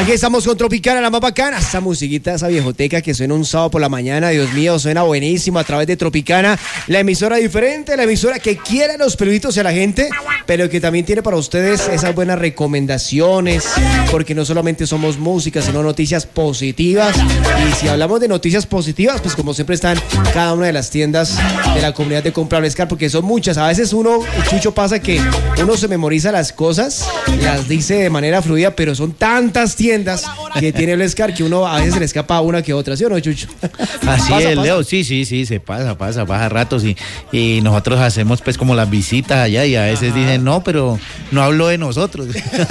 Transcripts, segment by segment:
Aquí estamos con Tropicana, la más bacana. Esta musiquita, esa viejoteca que suena un sábado por la mañana, Dios mío, suena buenísimo a través de Tropicana. La emisora diferente, la emisora que quiere a los peluditos y a la gente, pero que también tiene para ustedes esas buenas recomendaciones, porque no solamente somos música, sino noticias positivas. Y si hablamos de noticias positivas, pues como siempre están cada una de las tiendas de la comunidad de Compra Blescar, porque son muchas. A veces Chucho, pasa que uno se memoriza las cosas, las dice de manera fluida, pero son tantas tiendas que tiene Blescar que uno a veces se le escapa una que otra, ¿sí o no, Chucho? Así es, Leo, sí, se pasa ratos y nosotros hacemos pues como las visitas allá y a veces dicen, no, pero no habló de nosotros.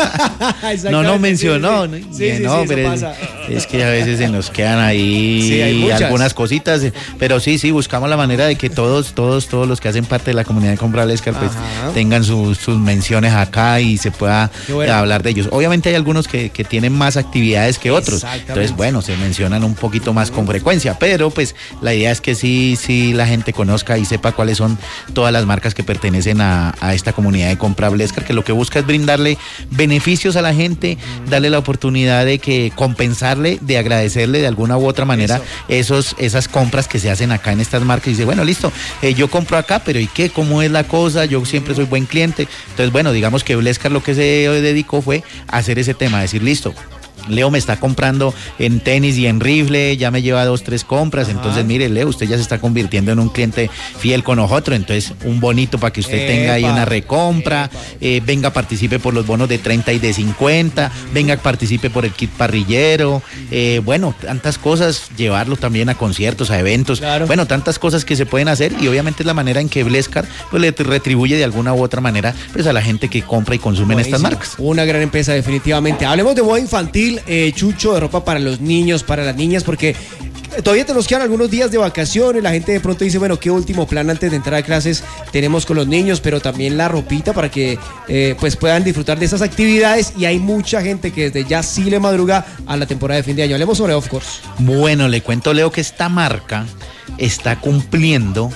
No nos mencionó. Sí, pero es que a veces se nos quedan ahí algunas cositas, pero sí, buscamos la manera de que todos los que hacen parte de la comunidad de Compra Blescar pues tengan sus menciones acá y se pueda hablar de ellos. Obviamente hay algunos que tienen más actividades que otros, entonces bueno, se mencionan un poquito más con frecuencia, pero pues la idea es que sí la gente conozca y sepa cuáles son todas las marcas que pertenecen a esta comunidad de Compra Blescar, que lo que busca es brindarle beneficios a la gente, darle la oportunidad de que compensarle, de agradecerle de alguna u otra manera esas compras que se hacen acá en estas marcas. Y dice, bueno, listo, yo compro acá, pero ¿y qué? ¿Cómo es la cosa? Yo siempre soy buen cliente. Entonces, bueno, digamos que Blescar lo que se dedicó fue a hacer ese tema, decir, listo, Leo me está comprando en tenis y en rifle, ya me lleva 2-3 compras, entonces mire, Leo, usted ya se está convirtiendo en un cliente fiel con nosotros, entonces un bonito para que usted tenga ahí una recompra, venga, participe por los bonos de 30 y de 50, venga, participe por el kit parrillero, bueno, tantas cosas, llevarlo también a conciertos, a eventos, bueno, tantas cosas que se pueden hacer y obviamente es la manera en que Blescar pues le retribuye de alguna u otra manera pues a la gente que compra y consume en estas marcas. Una gran empresa definitivamente. Hablemos de moda infantil, Chucho, de ropa para los niños, para las niñas, porque todavía nos quedan algunos días de vacaciones. La gente de pronto dice, bueno, ¿qué último plan antes de entrar a clases tenemos con los niños? Pero también la ropita para que pues puedan disfrutar de esas actividades. Y hay mucha gente que desde ya sí le madruga a la temporada de fin de año. Hablemos sobre Of Course. Bueno, le cuento, Leo, que esta marca está cumpliendo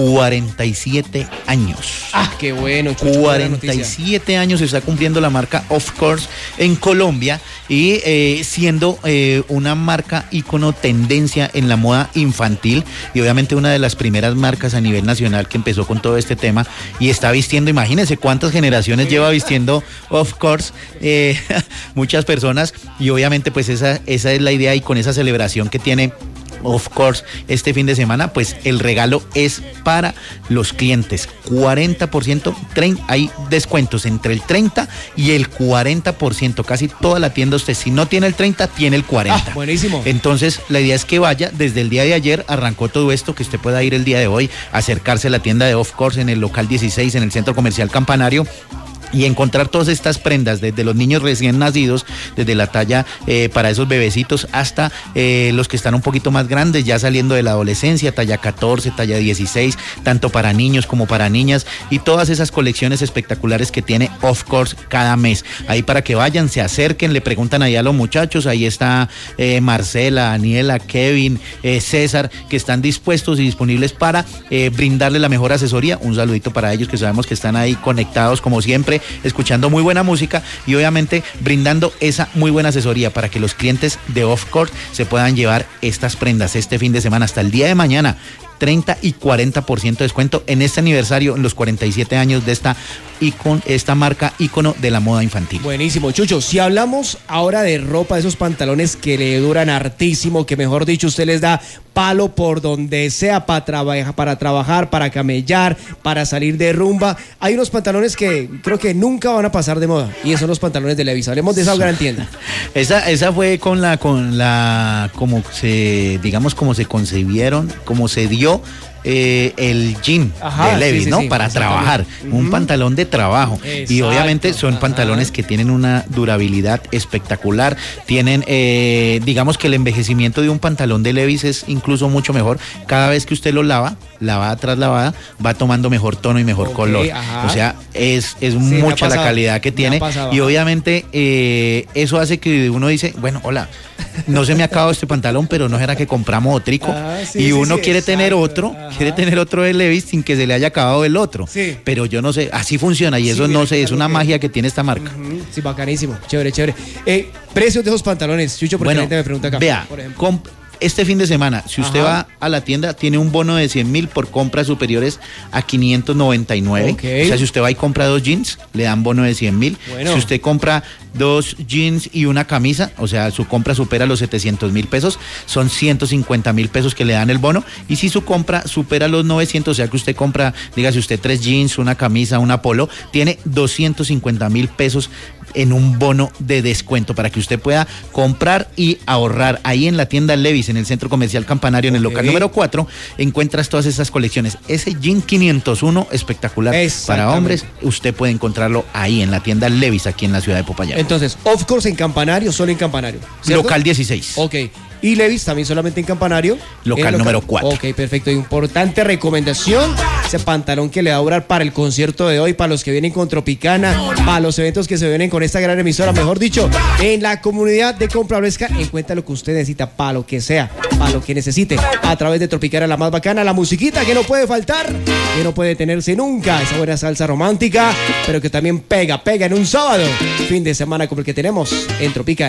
47 años. Ah, qué bueno, Chucho, 47 años está cumpliendo la marca Of Course en Colombia y siendo una marca ícono, tendencia en la moda infantil y obviamente una de las primeras marcas a nivel nacional que empezó con todo este tema y está vistiendo, imagínense cuántas generaciones lleva vistiendo Of Course, muchas personas y obviamente pues esa es la idea y con esa celebración que tiene Of Course este fin de semana, pues el regalo es para los clientes, 40%, hay descuentos entre el 30 y el 40%, casi toda la tienda usted, si no tiene el 30, tiene el 40. Buenísimo. Entonces, la idea es que vaya, desde el día de ayer arrancó todo esto, que usted pueda ir el día de hoy, acercarse a la tienda de Of Course en el local 16, en el Centro Comercial Campanario, y encontrar todas estas prendas, desde los niños recién nacidos, desde la talla para esos bebecitos hasta los que están un poquito más grandes, ya saliendo de la adolescencia, talla 14, talla 16, tanto para niños como para niñas, y todas esas colecciones espectaculares que tiene Of Course cada mes. Ahí para que vayan, se acerquen, le preguntan ahí a los muchachos, ahí está Marcela, Daniela, Kevin, César, que están dispuestos y disponibles para brindarle la mejor asesoría. Un saludito para ellos que sabemos que están ahí conectados como siempre, escuchando muy buena música y obviamente brindando esa muy buena asesoría para que los clientes de Of Course se puedan llevar estas prendas este fin de semana hasta el día de mañana. 30 y 40% de descuento en este aniversario, en los 47 años de esta marca ícono de la moda infantil. Buenísimo, Chucho. Si hablamos ahora de ropa, de esos pantalones que le duran hartísimo, que mejor dicho usted les da palo por donde sea para trabajar, para camellar, para salir de rumba. Hay unos pantalones que creo que nunca van a pasar de moda y esos son los pantalones de Levi's. Hablemos de esa gran tienda. Esa fue con la como se concebieron, como se dio el jean de Levi's, ¿no? Para trabajar, un pantalón de trabajo. Exacto. Y obviamente son pantalones que tienen una durabilidad espectacular, tienen, digamos que el envejecimiento de un pantalón de Levi's es incluso mucho mejor. Cada vez que usted lo lavada tras lavada, va tomando mejor tono y mejor color. O sea, es mucha la calidad que tiene y obviamente eso hace que uno dice, bueno, hola, no se me ha acabado este pantalón, pero no era que compramos otrico y uno quiere tener otro quiere tener otro de Levi's sin que se le haya acabado el otro. Sí. Pero yo no sé, así funciona y eso no sé, es una magia que tiene esta marca. Sí, bacanísimo, chévere. Precios de esos pantalones, Chucho, porque la gente me pregunta acá. Vea, este fin de semana, si usted va a la tienda, tiene un bono de 100.000 por compras superiores a 599. Okay. O sea, si usted va y compra 2 jeans, le dan bono de 100.000. Bueno. Si usted compra 2 jeans y una camisa, o sea, su compra supera los 700.000 pesos, son 150.000 pesos que le dan el bono. Y si su compra supera los 900, o sea que usted compra, dígase usted 3 jeans, una camisa, una polo, tiene 250.000 pesos en un bono de descuento para que usted pueda comprar y ahorrar. Ahí en la tienda Levi's, en el Centro Comercial Campanario, en el local número 4, encuentras todas esas colecciones. Ese jean 501 espectacular para hombres, usted puede encontrarlo ahí en la tienda Levi's, aquí en la ciudad de Popayán. Entonces, of course en Campanario, solo en Campanario, ¿cierto? Local 16. Ok. Y Levi's también solamente en Campanario. Local número 4. Ok, perfecto. Importante recomendación. Ese pantalón que le va a durar para el concierto de hoy, para los que vienen con Tropicana, para los eventos que se vienen con esta gran emisora. Mejor dicho, en la comunidad de Compra Fresca, encuentra lo que usted necesita, para lo que sea, para lo que necesite. A través de Tropicana, la más bacana, la musiquita que no puede faltar, que no puede tenerse nunca. Esa buena salsa romántica, pero que también pega en un sábado. Fin de semana como el que tenemos en Tropicana.